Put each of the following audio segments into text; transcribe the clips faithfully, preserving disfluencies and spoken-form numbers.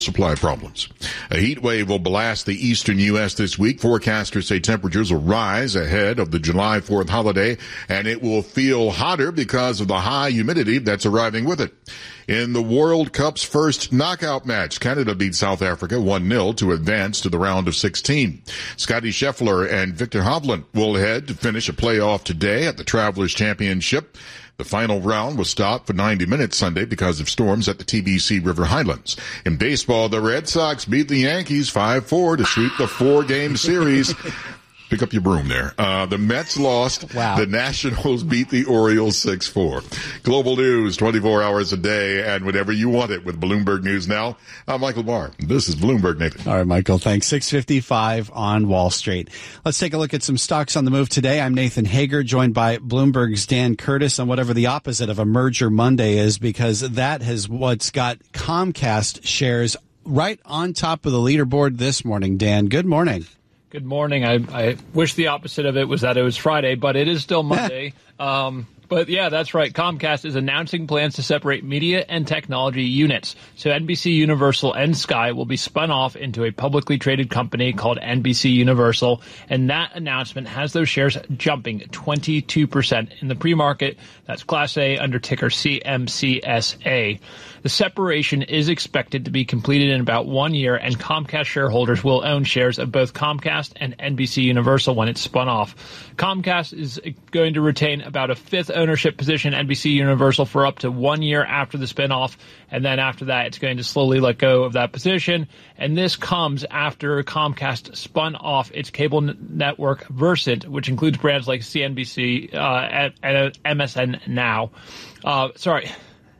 supply problems. A heat wave will blast the eastern U S this week. Forecasters say temperatures will rise ahead of the July fourth holiday, and it will feel hotter because of the high humidity that's arriving with it. In the World Cup's first knockout match, Canada beat South Africa one nil to advance to the round of sixteen. Scotty Scheffler and Victor Hovland will head to finish a playoff today at the Travelers Championship. The final round was stopped for ninety minutes Sunday because of storms at the T B C River Highlands. In baseball, the Red Sox beat the Yankees five four to sweep the four-game series. Pick up your broom there. Uh, the Mets lost. Wow. The Nationals beat the Orioles six four. Global news twenty-four hours a day and whenever you want it with Bloomberg News Now. I'm Michael Barr. This is Bloomberg, Nathan. All right, Michael, thanks. six fifty-five on Wall Street. Let's take a look at some stocks on the move today. I'm Nathan Hager, joined by Bloomberg's Dan Curtis on whatever the opposite of a merger Monday is, because that has what's got Comcast shares right on top of the leaderboard this morning. Dan, good morning. Good morning. I, I wish the opposite of it was that it was Friday, but it is still Monday. um, but yeah, that's right. Comcast is announcing plans to separate media and technology units. So N B C Universal and Sky will be spun off into a publicly traded company called N B C Universal. And that announcement has those shares jumping twenty-two percent in the pre-market. That's Class A under ticker C M C S A. The separation is expected to be completed in about one year, and Comcast shareholders will own shares of both Comcast and N B C Universal when it's spun off. Comcast is going to retain about a fifth ownership position in N B C Universal for up to one year after the spin-off, and then after that, it's going to slowly let go of that position. And this comes after Comcast spun off its cable network Versant, which includes brands like C N B C uh, and M S N Now. Uh, sorry.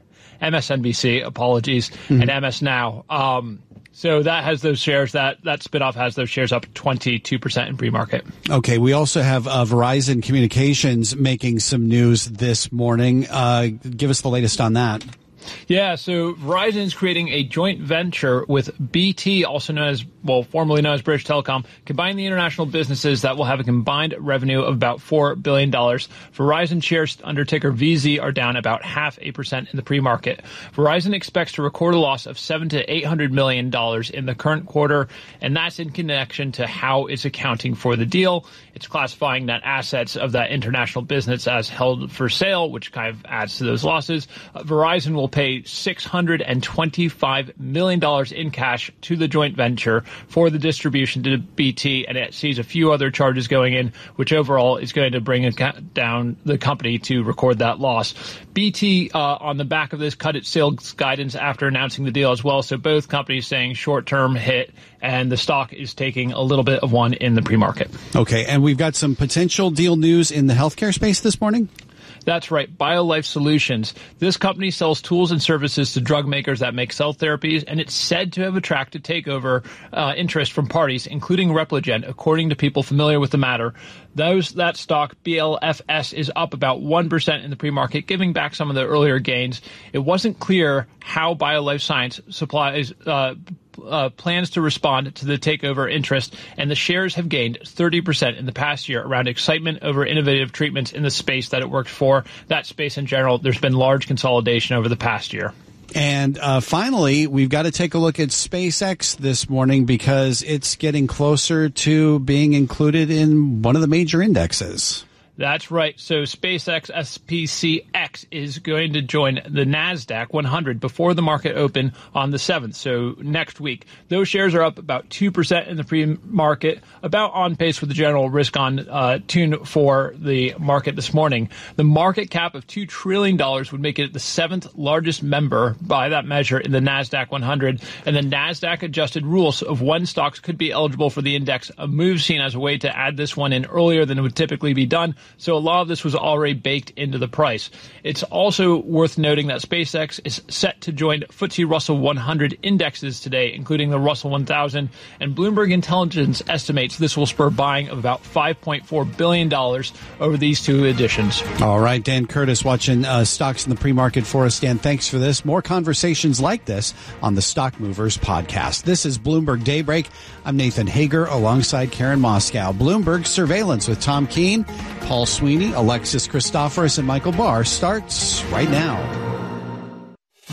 M S N B C, apologies, mm-hmm. and M S Now. Um, so that has those shares, that, that spinoff has those shares up twenty-two percent in pre-market. Okay, we also have uh, Verizon Communications making some news this morning. Uh, give us the latest on that. Yeah, so Verizon is creating a joint venture with B T, also known as, well, formerly known as British Telecom, combining the international businesses that will have a combined revenue of about four billion dollars. Verizon shares under ticker V Z are down about half a percent in the pre-market. Verizon expects to record a loss of seven to eight hundred million dollars in the current quarter, and that's in connection to how it's accounting for the deal. It's classifying net assets of that international business as held for sale, which kind of adds to those losses. Uh, Verizon will pay six hundred twenty-five million dollars in cash to the joint venture for the distribution to B T, and it sees a few other charges going in, which overall is going to bring it down the company to record that loss. B T, uh, on the back of this, cut its sales guidance after announcing the deal as well, so both companies saying short-term hit, and the stock is taking a little bit of one in the pre-market. Okay, and we've got some potential deal news in the healthcare space this morning? That's right, BioLife Solutions. This company sells tools and services to drug makers that make cell therapies, and it's said to have attracted takeover uh, interest from parties, including Repligen, according to people familiar with the matter. Those That stock, B L F S, is up about one percent in the pre-market, giving back some of the earlier gains. It wasn't clear how BioLife Science supplies uh, Uh, plans to respond to the takeover interest, and the shares have gained thirty percent in the past year around excitement over innovative treatments in the space that it works for. That space in general, there's been large consolidation over the past year. And uh, finally, we've got to take a look at SpaceX this morning because it's getting closer to being included in one of the major indexes. That's right. So SpaceX S P C X is going to join the NASDAQ one hundred before the market open on the seventh, so next week. Those shares are up about two percent in the pre-market, about on pace with the general risk-on uh, tune for the market this morning. The market cap of two trillion dollars would make it the seventh largest member by that measure in the NASDAQ one hundred, and the NASDAQ adjusted rules of when stocks could be eligible for the index, a move seen as a way to add this one in earlier than it would typically be done. So a lot of this was already baked into the price. It's also worth noting that SpaceX is set to join F T S E Russell one hundred indexes today, including the Russell one thousand, and Bloomberg Intelligence estimates this will spur buying of about five point four billion dollars over these two additions. All right, Dan Curtis watching uh, stocks in the pre-market for us. Dan, thanks for this. More conversations like this on the Stock Movers podcast. This is Bloomberg Daybreak. I'm Nathan Hager alongside Karen Moscow. Bloomberg Surveillance with Tom Keene, Paul Sweeney, Alexis Christoforous, and Michael Barr starts right now.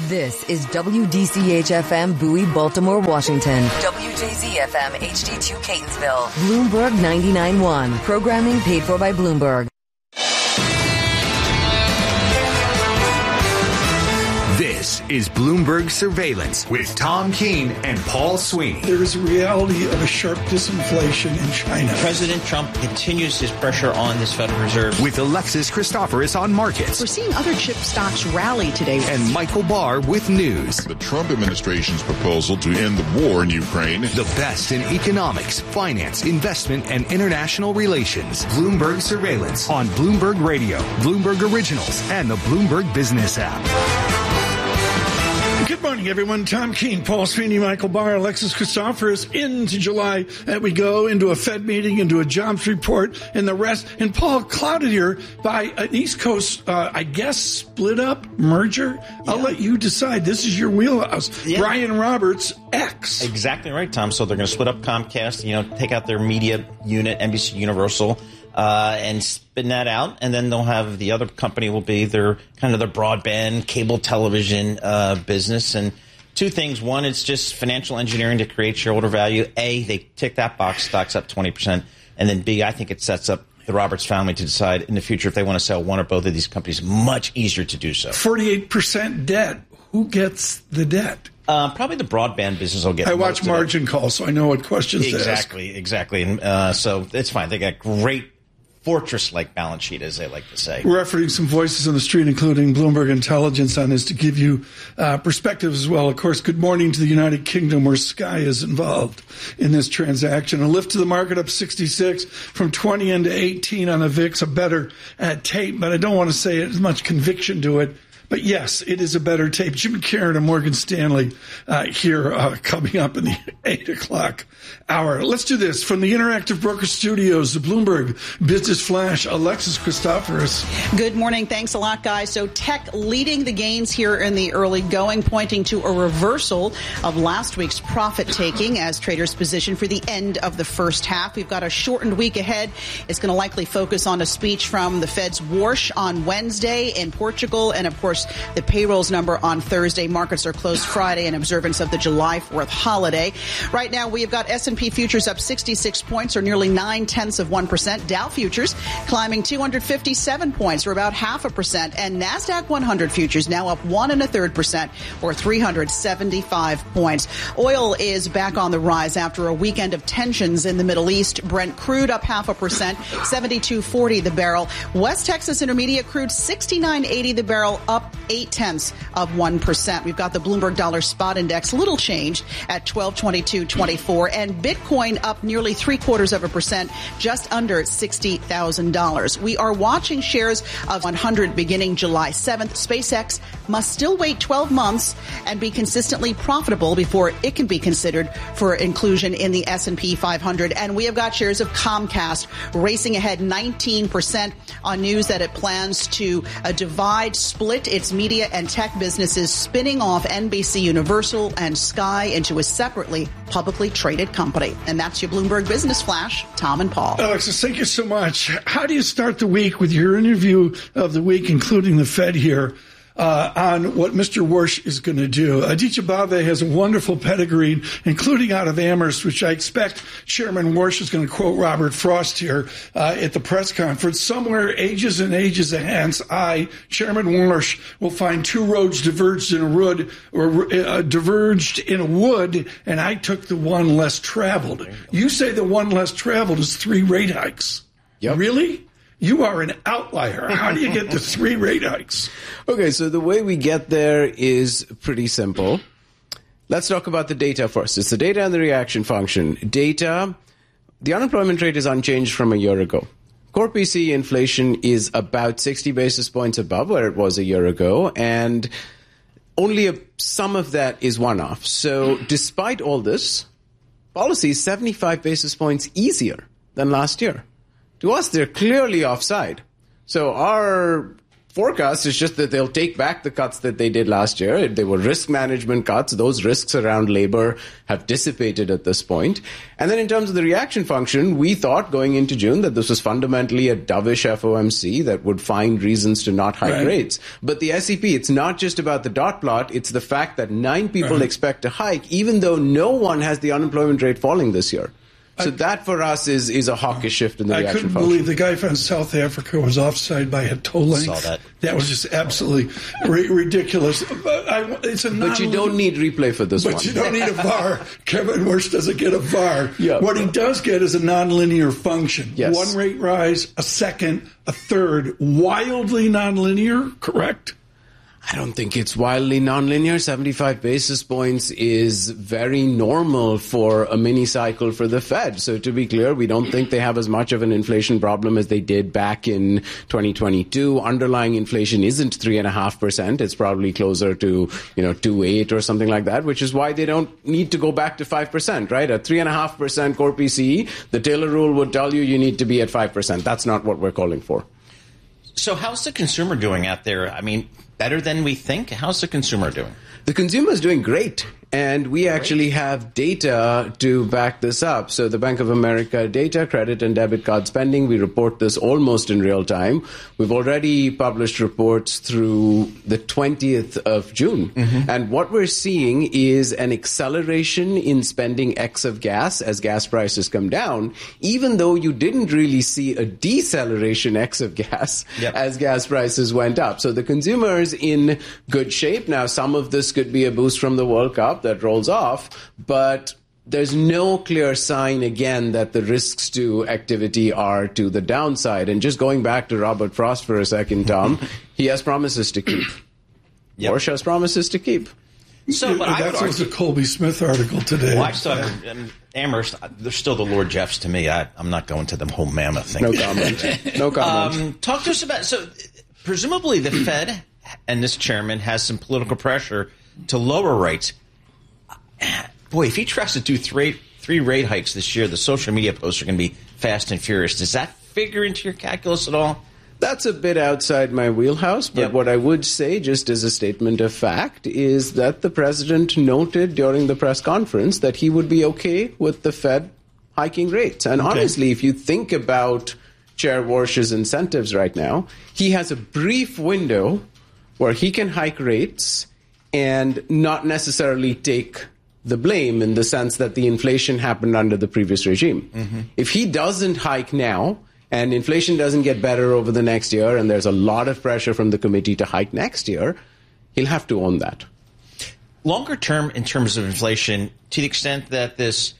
This is W D C H F M Bowie, Baltimore, Washington. W J Z F M H D two Catonsville. Bloomberg ninety-nine point one. Programming paid for by Bloomberg. This is Bloomberg Surveillance with Tom Keene and Paul Sweeney. There is a reality of a sharp disinflation in China. President Trump continues his pressure on this Federal Reserve. With Alexis Christoforous on markets. We're seeing other chip stocks rally today. And Michael Barr with news. The Trump administration's proposal to end the war in Ukraine. The best in economics, finance, investment, and international relations. Bloomberg Surveillance on Bloomberg Radio, Bloomberg Originals, and the Bloomberg Business app. Good morning, everyone. Tom Keene, Paul Sweeney, Michael Barr, Alexis Christoforous. Into July, uh, we go into a Fed meeting, into a jobs report, and the rest. And Paul, clouded here by an East Coast, uh, I guess, split up merger. Yeah. I'll let you decide. This is your wheelhouse. Yeah. Brian Roberts, X. Exactly right, Tom. So they're going to split up Comcast, you know, take out their media unit, N B C Universal. Uh, and spin that out, and then they'll have the other company will be their kind of their broadband cable television uh, business. And two things: one, it's just financial engineering to create shareholder value. A, they tick that box, stocks up twenty percent, and then B, I think it sets up the Roberts family to decide in the future if they want to sell one or both of these companies. Much easier to do so. Forty-eight percent debt. Who gets the debt? Uh, probably the broadband business will get. I watch Margin Call, so I know what questions exactly, to ask. Exactly, exactly, and uh, so it's fine. They got great. Fortress-like balance sheet, as they like to say. We're referencing some voices on the street, including Bloomberg Intelligence, on this to give you uh, perspective as well. Of course, good morning to the United Kingdom, where Sky is involved in this transaction. A lift to the market up sixty-six from twenty into eighteen on the V I X, a better uh, tape, but I don't want to say it as much conviction to it. But yes, it is a better tape. Jim Karen and Morgan Stanley uh, here uh, coming up in the eight o'clock hour. Let's do this. From the Interactive Broker Studios, the Bloomberg Business Flash, Alexis Christoforous. Good morning. Thanks a lot, guys. So tech leading the gains here in the early going, pointing to a reversal of last week's profit-taking as traders position for the end of the first half. We've got a shortened week ahead. It's going to likely focus on a speech from the Fed's Warsh on Wednesday in Portugal, and, of course, the payrolls number on Thursday. Markets are closed Friday in observance of the July fourth holiday. Right now, we have got S and P futures up sixty-six points, or nearly nine-tenths of one percent. Dow futures climbing two hundred fifty-seven points, or about half a percent. And NASDAQ one hundred futures now up one and a third percent, or three hundred seventy-five points. Oil is back on the rise after a weekend of tensions in the Middle East. Brent crude up half a percent, seventy-two forty the barrel. West Texas Intermediate crude sixty-nine eighty the barrel, up eight tenths of one percent. We've got the Bloomberg Dollar Spot Index, little change at twelve twenty-two twenty-four, and Bitcoin up nearly three quarters of a percent, just under sixty thousand dollars. We are watching shares of one hundred beginning July seventh. SpaceX must still wait twelve months and be consistently profitable before it can be considered for inclusion in the S and P five hundred. And we have got shares of Comcast racing ahead nineteen percent on news that it plans to uh, divide, split its media and tech businesses, spinning off N B C Universal and Sky into a separately publicly traded company. And that's your Bloomberg Business Flash, Tom and Paul. Alexis, thank you so much. How do you start the week with your interview of the week, including the Fed here? Uh, on what Mister Warsh is going to do. Aditya Bave has a wonderful pedigree, including out of Amherst, which I expect Chairman Warsh is going to quote Robert Frost here uh, at the press conference. Somewhere ages and ages hence, I, Chairman Warsh, will find two roads diverged in a wood, or uh, diverged in a wood, and I took the one less traveled. You say the one less traveled is three rate hikes. Yep. Really? You are an outlier. How do you get to three rate hikes? Okay, so the way we get there is pretty simple. Let's talk about the data first. It's the data and the reaction function. Data, the unemployment rate is unchanged from a year ago. Core P C inflation is about sixty basis points above where it was a year ago, and only a, some of that is one-off. So despite all this, policy is seventy-five basis points easier than last year. To us, they're clearly offside. So our forecast. It's just that they'll take back the cuts that they did last year. They were risk management cuts. Those risks around labor have dissipated at this point. And then in terms of the reaction function, we thought going into June that this was fundamentally a dovish F O M C that would find reasons to not hike right. rates. But the S E P, it's not just about the dot plot. It's the fact that nine people right. expect to hike, even though no one has the unemployment rate falling this year. So I, that for us is is a hawkish shift in the I reaction couldn't function. believe the guy from South Africa was offside by a toe length. Saw that. That was just absolutely ri- ridiculous. But, I, it's a but you don't need replay for this but one. But you don't need a V A R. Kevin Warsh doesn't get a V A R. Yeah. What he does get is a nonlinear function. Yes. One rate rise, a second, a third. Wildly nonlinear, correct? I don't think it's wildly nonlinear. seventy-five basis points is very normal for a mini cycle for the Fed. So to be clear, we don't think they have as much of an inflation problem as they did back in twenty twenty-two. Underlying inflation isn't three and a half percent. It's probably closer to, you know, two point eight or something like that, which is why they don't need to go back to five percent, right? At three and a half percent core P C E, the Taylor rule would tell you you need to be at five percent. That's not what we're calling for. So how's the consumer doing out there? I mean, better than we think? How's the consumer doing? The consumer is doing great. And we actually have data to back this up. So the Bank of America data, credit and debit card spending, we report this almost in real time. We've already published reports through the twentieth of June. Mm-hmm. And what we're seeing is an acceleration in spending X of gas as gas prices come down, even though you didn't really see a deceleration X of gas yep. as gas prices went up. So the consumer is in good shape. Now, some of this could be a boost from the World Cup that rolls off, but there's no clear sign again that the risks to activity are to the downside. And just going back to Robert Frost for a second, Tom, he has promises to keep. Yep. Warsh has promises to keep. So, but that was a Colby Smith article today. Well, I thought um, Amherst, they're still the Lord Jeffs to me. I, I'm not going to the whole Mammoth thing. No comment. No comment. Um, talk to us about, so presumably the Fed and this chairman has some political pressure to lower rates. Boy, if he tries to do three three rate hikes this year, the social media posts are going to be fast and furious. Does that figure into your calculus at all? That's a bit outside my wheelhouse, but yep. what I would say, just as a statement of fact, is that the president noted during the press conference that he would be okay with the Fed hiking rates. And okay. honestly, if you think about Chair Warsh's incentives right now, he has a brief window where he can hike rates and not necessarily take the blame in the sense that the inflation happened under the previous regime. Mm-hmm. If he doesn't hike now and inflation doesn't get better over the next year and there's a lot of pressure from the committee to hike next year, he'll have to own that. Longer term in terms of inflation, to the extent that this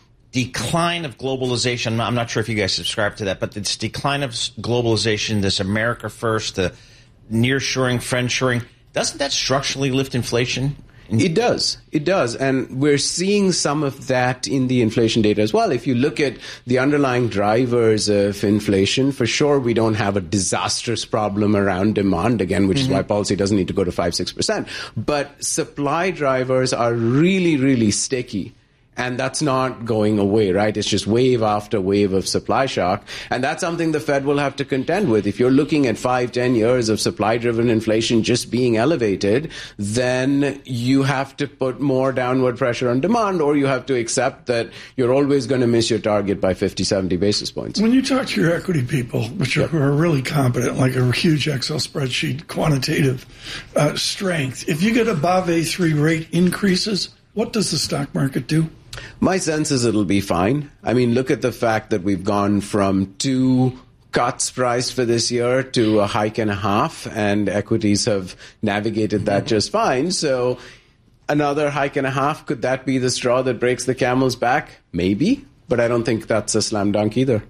decline of globalization, I'm not sure if you guys subscribe to that, but this decline of globalization, this America first, the nearshoring, friendshoring, doesn't that structurally lift inflation? It does. It does. And we're seeing some of that in the inflation data as well. If you look at the underlying drivers of inflation, for sure we don't have a disastrous problem around demand, again, which mm-hmm. is why policy doesn't need to go to five, six percent. But supply drivers are really, really sticky. And that's not going away, right? It's just wave after wave of supply shock. And that's something the Fed will have to contend with. If you're looking at five, ten years of supply-driven inflation just being elevated, then you have to put more downward pressure on demand, or you have to accept that you're always going to miss your target by fifty, seventy basis points. When you talk to your equity people, which are, yep. who are really competent, like a huge Excel spreadsheet, quantitative uh, strength, if you get above A three rate increases, what does the stock market do? My sense is it'll be fine. I mean, look at the fact that we've gone from two cuts priced for this year to a hike and a half, and equities have navigated that just fine. So another hike and a half, could that be the straw that breaks the camel's back? Maybe, but I don't think that's a slam dunk either.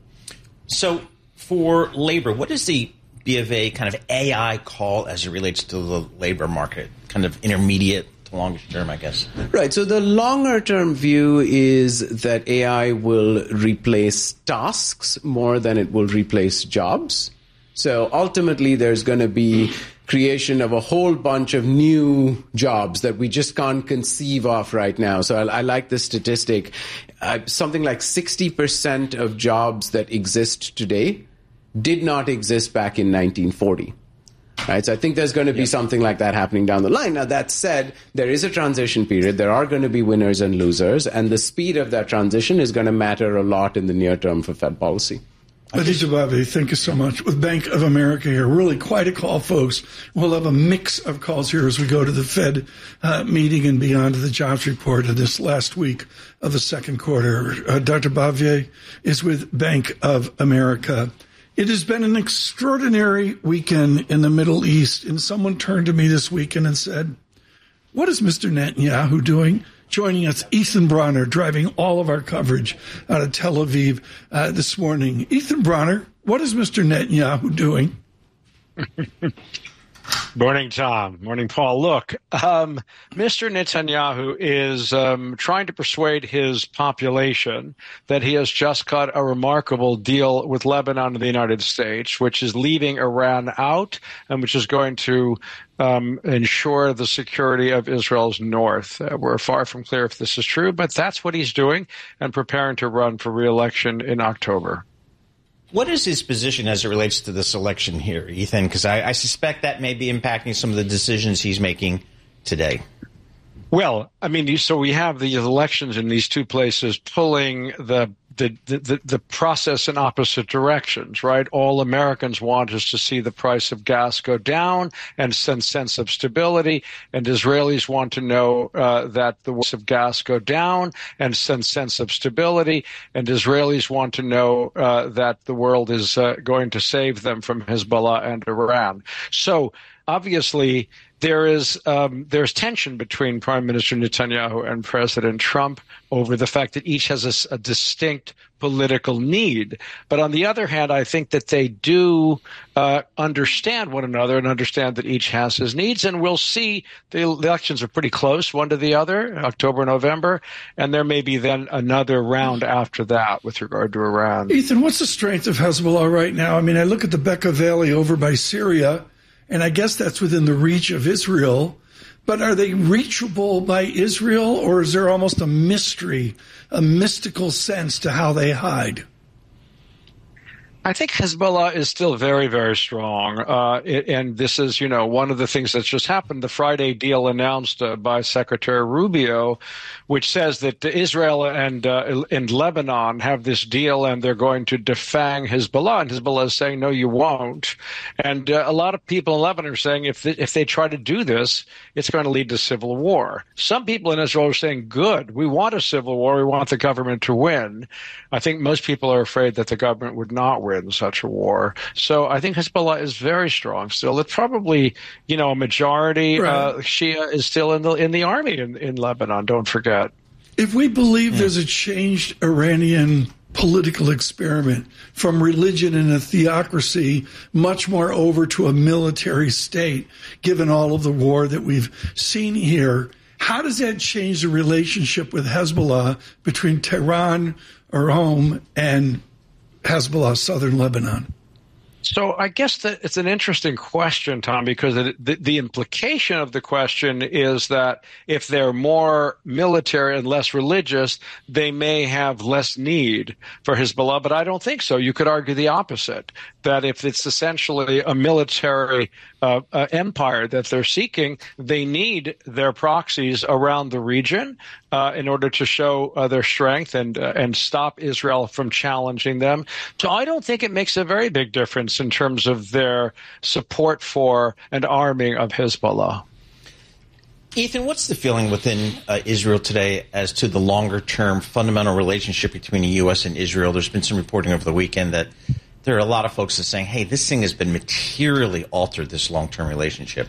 So for labor, what is the B of A kind of A I call as it relates to the labor market, kind of intermediate longer term, I guess? Right. So the longer term view is that A I will replace tasks more than it will replace jobs. So ultimately, there's going to be creation of a whole bunch of new jobs that we just can't conceive of right now. So I, I like this statistic. Uh, something like sixty percent of jobs that exist today did not exist back in nineteen forty. Right, so I think there's going to be yep. something like that happening down the line. Now, that said, there is a transition period. There are going to be winners and losers, and the speed of that transition is going to matter a lot in the near term for Fed policy. Aditya Bave, thank you so much. With Bank of America here, really quite a call, folks. We'll have a mix of calls here as we go to the Fed uh, meeting and beyond to the jobs report of this last week of the second quarter. Uh, Doctor Bave is with Bank of America. It has been an extraordinary weekend in the Middle East, and someone turned to me this weekend and said, what is Mister Netanyahu doing? Joining us, Ethan Bronner, driving all of our coverage out of Tel Aviv uh, this morning. Ethan Bronner, what is Mister Netanyahu doing? Morning, Tom. Morning, Paul. Look, um, Mister Netanyahu is um, trying to persuade his population that he has just cut a remarkable deal with Lebanon and the United States, which is leaving Iran out and which is going to um, ensure the security of Israel's north. Uh, we're far from clear if this is true, but that's what he's doing and preparing to run for re-election in October. What is his position as it relates to this election here, Ethan? Because I, I suspect that may be impacting some of the decisions he's making today. Well, I mean, so we have the elections in these two places pulling the the, the the process in opposite directions, right? All Americans want is to see the price of gas go down and some sense of stability, and Israelis want to know uh, that the price of gas go down and some sense of stability, and Israelis want to know uh, that the world is uh, going to save them from Hezbollah and Iran. So obviously, there is um, there's tension between Prime Minister Netanyahu and President Trump over the fact that each has a, a distinct political need. But on the other hand, I think that they do uh, understand one another and understand that each has his needs. And we'll see. The elections are pretty close, one to the other, October, November, and there may be then another round after that with regard to Iran. Ethan, what's the strength of Hezbollah right now? I mean, I look at the Bekaa Valley over by Syria, and I guess that's within the reach of Israel. But are they reachable by Israel, or is there almost a mystery, a mystical sense to how they hide? I think Hezbollah is still very, very strong. Uh, it, and this is, you know, one of the things that's just happened. The Friday deal announced uh, by Secretary Rubio, which says that Israel and, uh, and Lebanon have this deal and they're going to defang Hezbollah. And Hezbollah is saying, no, you won't. And uh, a lot of people in Lebanon are saying if they, if they try to do this, it's going to lead to civil war. Some people in Israel are saying, good, we want a civil war. We want the government to win. I think most people are afraid that the government would not win in such a war. So I think Hezbollah is very strong still. It's probably, you know, a majority right. uh, Shia is still in the in the army in, in Lebanon, don't forget. If we believe yeah. there's a changed Iranian political experiment from religion and a theocracy much more over to a military state, given all of the war that we've seen here, how does that change the relationship with Hezbollah between Tehran, Iran, and Hezbollah, southern Lebanon? So I guess that it's an interesting question, Tom, because it, the, the implication of the question is that if they're more military and less religious, they may have less need for Hezbollah. But I don't think so. You could argue the opposite, that if it's essentially a military uh, uh, empire that they're seeking, they need their proxies around the region uh, in order to show uh, their strength and uh, and stop Israel from challenging them. So I don't think it makes a very big difference in terms of their support for and arming of Hezbollah. Ethan, what's the feeling within uh, Israel today as to the longer-term fundamental relationship between the U S and Israel? There's been some reporting over the weekend that there are a lot of folks that are saying, hey, this thing has been materially altered, this long-term relationship.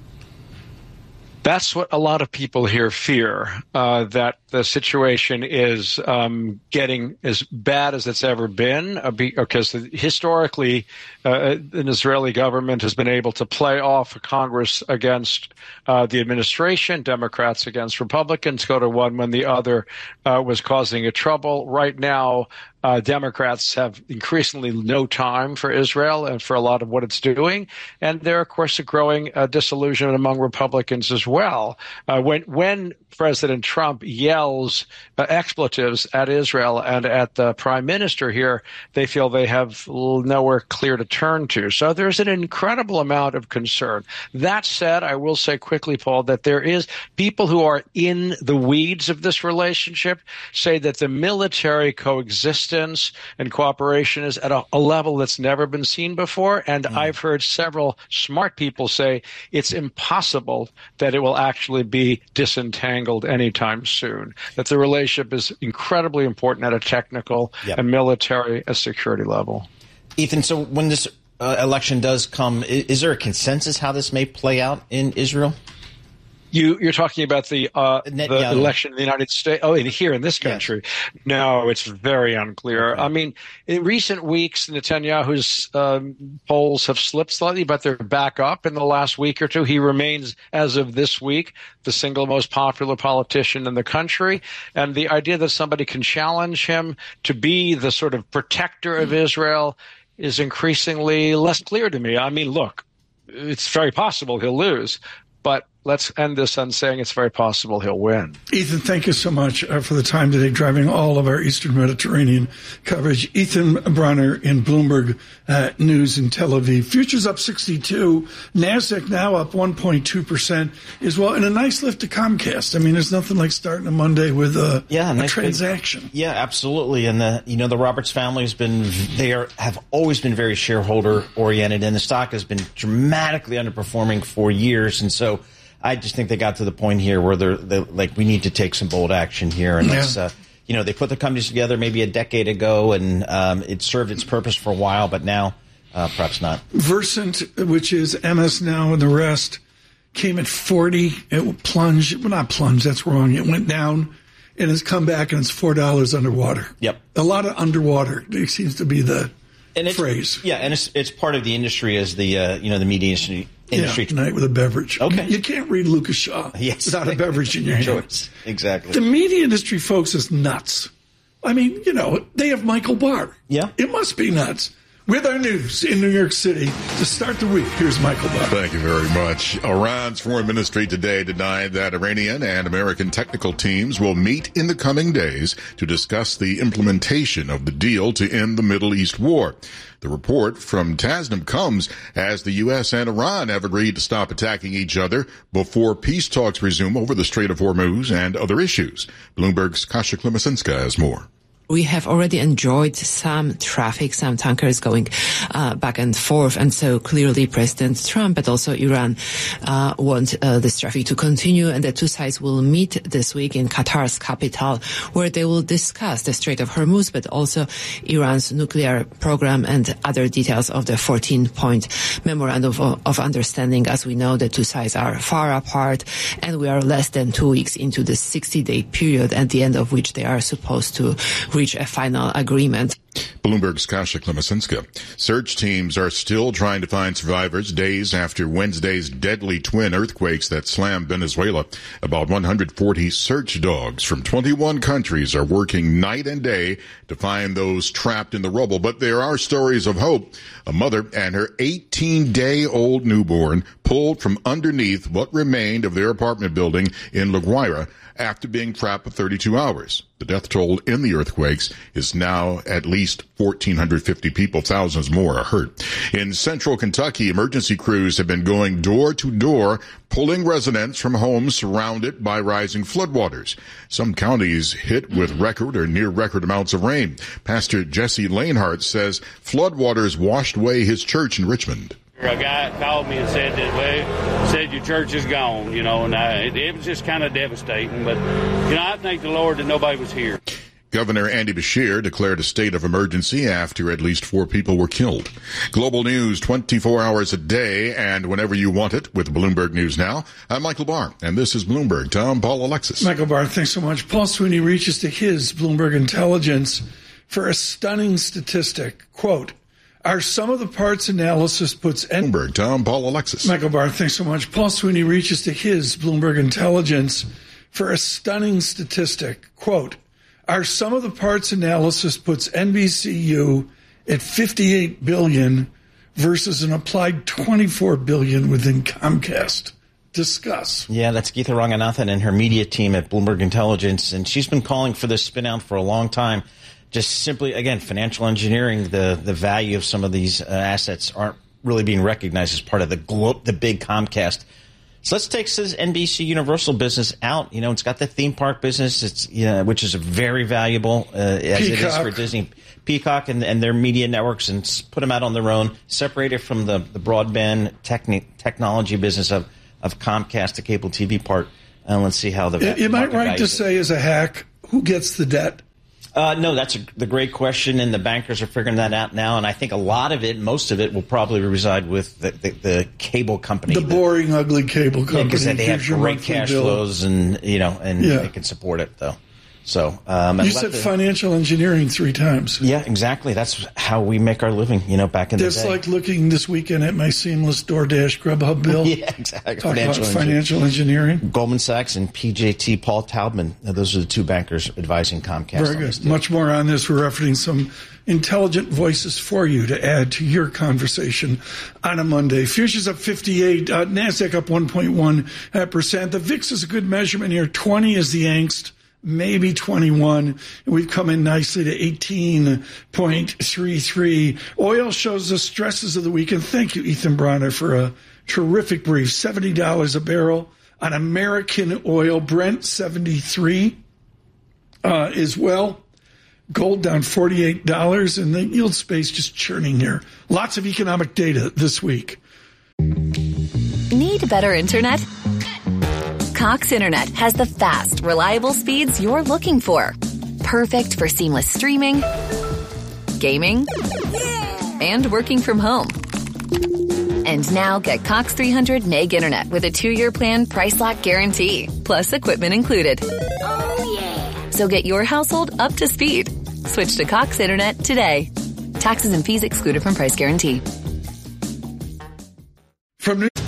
That's what a lot of people here fear, uh, that the situation is um, getting as bad as it's ever been, uh, because historically uh, an Israeli government has been able to play off Congress against uh, the administration, Democrats against Republicans, go to one when the other uh, was causing a trouble. Right now, Uh, Democrats have increasingly no time for Israel and for a lot of what it's doing. And there, of course, a growing uh, disillusionment among Republicans as well. Uh, when, when President Trump yells uh, expletives at Israel and at the prime minister here, they feel they have nowhere clear to turn to. So there's an incredible amount of concern. That said, I will say quickly, Paul, that there is people who are in the weeds of this relationship say that the military coexistence and cooperation is at a, a level that's never been seen before. And mm. I've heard several smart people say it's impossible that it will actually be disentangled anytime soon, that the relationship is incredibly important at a technical yep. and military and security level. Ethan, so when this uh, election does come, is, is there a consensus how this may play out in Israel? You, you're talking about the, uh, the yeah, election in the United States? Oh, in here in this country? Yes. No, it's very unclear. Okay. I mean, in recent weeks, Netanyahu's um, polls have slipped slightly, but they're back up in the last week or two. He remains, as of this week, the single most popular politician in the country. And the idea that somebody can challenge him to be the sort of protector of Israel is increasingly less clear to me. I mean, look, it's very possible he'll lose, but let's end this on saying it's very possible he'll win. Ethan, thank you so much uh, for the time today, driving all of our Eastern Mediterranean coverage. Ethan Bronner in Bloomberg uh, News in Tel Aviv. Futures up sixty-two. NASDAQ now up one point two percent as well. And a nice lift to Comcast. I mean, there's nothing like starting a Monday with a, yeah, a nice transaction. Big, yeah, absolutely. And, the you know, the Roberts family has been, they are, have always been very shareholder-oriented, and the stock has been dramatically underperforming for years. And so I just think they got to the point here where they're, they're like, we need to take some bold action here. And yeah. let's, uh, you know, they put the companies together maybe a decade ago, and um, it served its purpose for a while, but now uh, perhaps not. Versant, which is M S Now and the rest, came at forty. It plunged. Well, not plunged. That's wrong. It went down, and it's come back, and it's four dollars underwater. Yep. A lot of underwater. It seems to be the and it's, phrase. Yeah, and it's it's part of the industry as the uh, you know the media industry. Industry. Yeah, night with a beverage. Okay. You can't read Lucas Shaw yes. without a beverage in your hand. Choice. Exactly. The media industry, folks, is nuts. I mean, you know, they have Michael Barr. Yeah. It must be nuts. With our news in New York City to start the week, here's Michael Barr. Thank you very much. Iran's foreign ministry today denied that Iranian and American technical teams will meet in the coming days to discuss the implementation of the deal to end the Middle East war. The report from Tasnim comes as the U S and Iran have agreed to stop attacking each other before peace talks resume over the Strait of Hormuz and other issues. Bloomberg's Kasia Klimasinska has more. We have already enjoyed some traffic, some tankers going uh, back and forth. And so clearly President Trump, but also Iran, uh, want uh, this traffic to continue. And the two sides will meet this week in Qatar's capital, where they will discuss the Strait of Hormuz, but also Iran's nuclear program and other details of the fourteen-point memorandum of, of understanding. As we know, the two sides are far apart, and we are less than two weeks into the sixty-day period, at the end of which they are supposed to reach a final agreement. Bloomberg's Kasia Klimasinska. Search teams are still trying to find survivors days after Wednesday's deadly twin earthquakes that slammed Venezuela. About one hundred forty search dogs from twenty-one countries are working night and day to find those trapped in the rubble. But there are stories of hope. A mother and her eighteen-day-old newborn pulled from underneath what remained of their apartment building in La Guaira after being trapped for thirty-two hours. The death toll in the earthquakes is now at least one thousand four hundred fifty people. Thousands more are hurt. In central Kentucky, emergency crews have been going door to door, pulling residents from homes surrounded by rising floodwaters. Some counties hit with record or near record amounts of rain. Pastor Jesse Lanehart says floodwaters washed away his church in Richmond. A guy called me and said that, well, said your church is gone, you know, and I, it, it was just kind of devastating. But, you know, I thank the Lord that nobody was here. Governor Andy Beshear declared a state of emergency after at least four people were killed. Global news twenty-four hours a day and whenever you want it with Bloomberg News Now. I'm Michael Barr, and this is Bloomberg. Tom, Paul, Alexis. Michael Barr, thanks so much. Paul Sweeney reaches to his Bloomberg Intelligence for a stunning statistic. Quote, our sum of the parts analysis puts... En- Bloomberg, Tom, Paul, Alexis. Michael Barr, thanks so much. Paul Sweeney reaches to his Bloomberg Intelligence for a stunning statistic. Quote, Our sum of the parts analysis puts N B C U at fifty-eight billion dollars versus an applied twenty-four billion dollars within Comcast. Discuss. Yeah, that's Geetha Ranganathan and her media team at Bloomberg Intelligence, and she's been calling for this spin out for a long time. Just simply, again, financial engineering, the, the value of some of these uh, assets aren't really being recognized as part of the glo- the big Comcast. So let's take this N B C Universal business out. You know, it's got the theme park business, it's you know, which is very valuable uh, as Peacock. It is for Disney. Peacock and, and their media networks, and put them out on their own, separate it from the, the broadband techni- technology business of, of Comcast, the cable T V part, and let's see how the va- Am I right to say, as a hack, who gets the debt? Uh, no, that's a, the great question, and the bankers are figuring that out now. And I think a lot of it, most of it, will probably reside with the, the, the cable company, the, the boring, ugly cable company, because yeah, they have great cash bill. flows, and you know, and yeah. they can support it though. So um, you said the, financial engineering three times. Yeah, exactly. That's how we make our living. You know, back in That's the day. That's like looking this weekend at my seamless DoorDash Grubhub bill. Yeah, exactly. Talk financial about financial engineering. Goldman Sachs and P J T Paul Taubman. Those are the two bankers advising Comcast. Very good. Much more on this. We're referencing some intelligent voices for you to add to your conversation on a Monday. Futures up fifty-eight. Uh, NASDAQ up one point one percent. The V I X is a good measurement here. twenty is the angst. Maybe twenty-one. And we've come in nicely to eighteen point three three. Oil shows the stresses of the weekend. Thank you, Ethan Bronner, for a terrific brief. seventy dollars a barrel on American oil. Brent, seventy-three uh, as well. Gold down forty-eight dollars, and the yield space just churning here. Lots of economic data this week. Need better internet? Cox Internet has the fast, reliable speeds you're looking for. Perfect for seamless streaming, gaming, and working from home. And now get Cox three hundred meg internet with a two-year plan price lock guarantee, plus equipment included. Oh, yeah. So get your household up to speed. Switch to Cox Internet today. Taxes and fees excluded from price guarantee. From New-